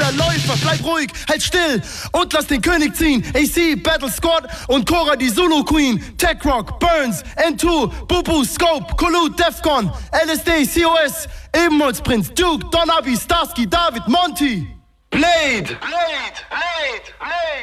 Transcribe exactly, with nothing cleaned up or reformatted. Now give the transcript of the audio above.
der Läufer, bleib ruhig, halt still und lass den König ziehen. A C, Battle Squad und Cora die Zulu Queen. Tech Rock, Burns, N zwei, Bubu, Scope, Collude, Defcon, L S D, C O S, Ebenholzprinz, Duke, Don Abi, Starsky, David, Monty. Blade! Blade! Blade! Blade!